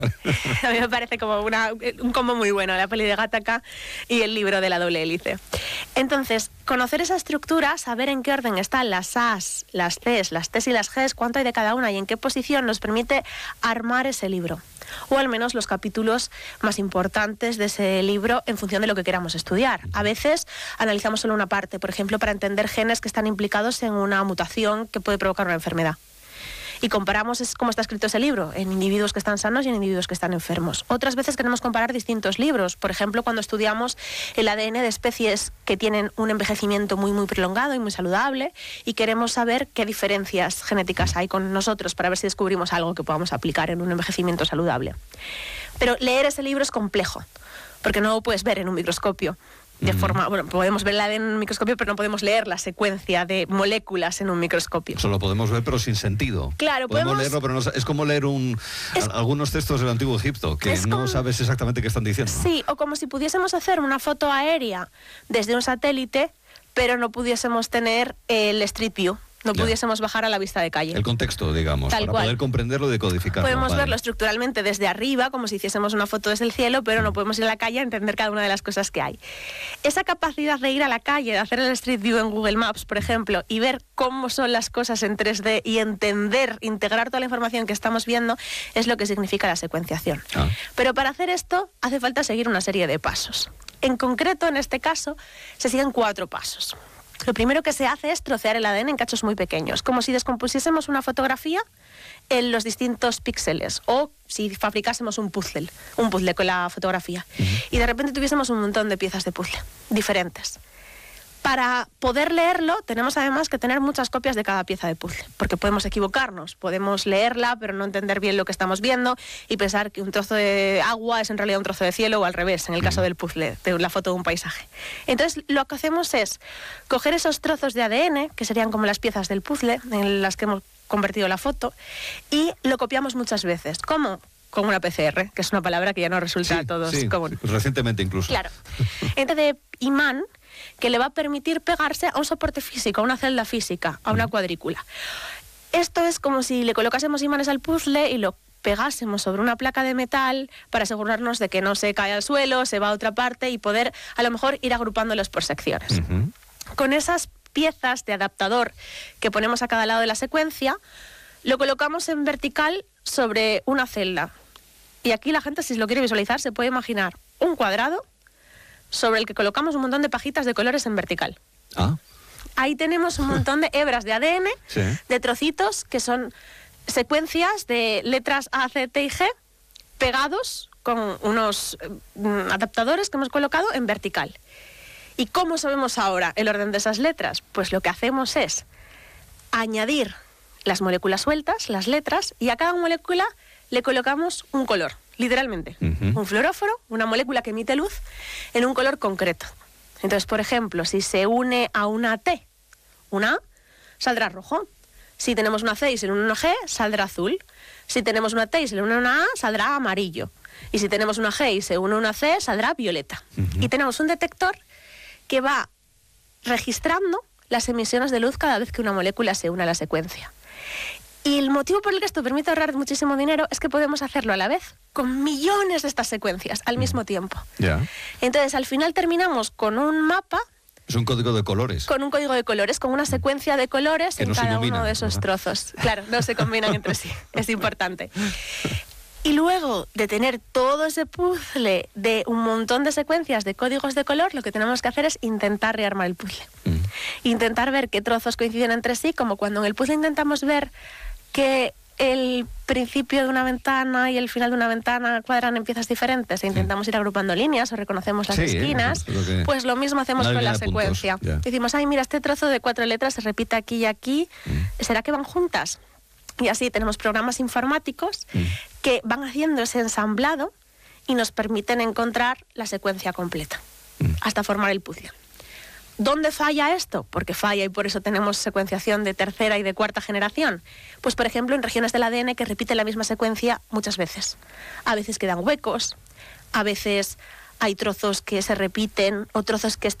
A mí me parece como un combo muy bueno, la peli de Gattaca y el libro de la doble hélice. Entonces, conocer esa estructura, saber en qué orden están las A's, las C's, las T's y las G's, cuánto hay de cada una y en qué posición, nos permite armar ese libro. O al menos los capítulos más importantes de ese libro en función de lo que queramos estudiar. A veces analizamos solo una parte, por ejemplo, para entender genes que están implicados en una mutación que puede provocar una enfermedad. Y comparamos cómo está escrito ese libro, en individuos que están sanos y en individuos que están enfermos. Otras veces queremos comparar distintos libros. Por ejemplo, cuando estudiamos el ADN de especies que tienen un envejecimiento muy, muy prolongado y muy saludable, y queremos saber qué diferencias genéticas hay con nosotros para ver si descubrimos algo que podamos aplicar en un envejecimiento saludable. Pero leer ese libro es complejo, porque no lo puedes ver en un microscopio. De forma, bueno, podemos verla en un microscopio, pero no podemos leer la secuencia de moléculas en un microscopio. Eso lo podemos ver, pero sin sentido. Claro, podemos leerlo, pero no, es como leer algunos textos del Antiguo Egipto, que no sabes exactamente qué están diciendo. Sí, o como si pudiésemos hacer una foto aérea desde un satélite, pero no pudiésemos tener el Street View. No pudiésemos bajar a la vista de calle. El contexto, digamos, para poder comprenderlo y decodificarlo. Podemos verlo estructuralmente desde arriba, como si hiciésemos una foto desde el cielo, pero no podemos ir a la calle a entender cada una de las cosas que hay. Esa capacidad de ir a la calle, de hacer el Street View en Google Maps, por ejemplo, y ver cómo son las cosas en 3D y entender, integrar toda la información que estamos viendo, es lo que significa la secuenciación. Pero para hacer esto hace falta seguir una serie de pasos. En concreto, en este caso, se siguen 4 pasos. Lo primero que se hace es trocear el ADN en cachos muy pequeños, como si descompusiésemos una fotografía en los distintos píxeles, o si fabricásemos un puzzle con la fotografía, y de repente tuviésemos un montón de piezas de puzzle diferentes. Para poder leerlo, tenemos además que tener muchas copias de cada pieza de puzzle, porque podemos equivocarnos, podemos leerla, pero no entender bien lo que estamos viendo y pensar que un trozo de agua es en realidad un trozo de cielo, o al revés, en el caso del puzzle, de la foto de un paisaje. Entonces, lo que hacemos es coger esos trozos de ADN, que serían como las piezas del puzzle en las que hemos convertido la foto, y lo copiamos muchas veces. ¿Cómo? Con una PCR, que es una palabra que ya no resulta a todos común. Sí, recientemente incluso. Claro. Entonces, de imán, que le va a permitir pegarse a un soporte físico, a una celda física, a una cuadrícula. Esto es como si le colocásemos imanes al puzzle y lo pegásemos sobre una placa de metal para asegurarnos de que no se cae al suelo, se va a otra parte y poder a lo mejor ir agrupándolos por secciones. Con esas piezas de adaptador que ponemos a cada lado de la secuencia, lo colocamos en vertical sobre una celda. Y aquí la gente, si lo quiere visualizar, se puede imaginar un cuadrado sobre el que colocamos un montón de pajitas de colores en vertical. Ahí tenemos un montón de hebras de ADN, de trocitos, que son secuencias de letras A, C, T y G, pegados con unos adaptadores que hemos colocado en vertical. ¿Y cómo sabemos ahora el orden de esas letras? Pues lo que hacemos es añadir las moléculas sueltas, las letras, y a cada molécula le colocamos un color. Literalmente, un fluoróforo, una molécula que emite luz en un color concreto. Entonces, por ejemplo, si se une a una T, una A, saldrá rojo. Si tenemos una C y se une a una G, saldrá azul. Si tenemos una T y se une a una A, saldrá amarillo. Y si tenemos una G y se une a una C, saldrá violeta. Y tenemos un detector que va registrando las emisiones de luz cada vez que una molécula se une a la secuencia. Y el motivo por el que esto permite ahorrar muchísimo dinero es que podemos hacerlo a la vez con millones de estas secuencias al mismo tiempo. Entonces, al final terminamos con un mapa. Es un código de colores. Con un código de colores, con una secuencia de colores que en cada uno de esos trozos. Claro, no se combinan entre sí. Es importante. Y luego de tener todo ese puzzle de un montón de secuencias de códigos de color, lo que tenemos que hacer es intentar rearmar el puzzle. Intentar ver qué trozos coinciden entre sí, como cuando en el puzzle intentamos ver que el principio de una ventana y el final de una ventana cuadran en piezas diferentes e intentamos ir agrupando líneas o reconocemos las esquinas, pues lo mismo hacemos con la secuencia. Decimos, ay, mira, este trozo de 4 letras se repite aquí y aquí, ¿será que van juntas? Y así tenemos programas informáticos que van haciendo ese ensamblado y nos permiten encontrar la secuencia completa hasta formar el puzzle. ¿Dónde falla esto? Porque falla y por eso tenemos secuenciación de tercera y de cuarta generación. Pues, por ejemplo, en regiones del ADN que repiten la misma secuencia muchas veces. A veces quedan huecos, a veces hay trozos que se repiten o trozos que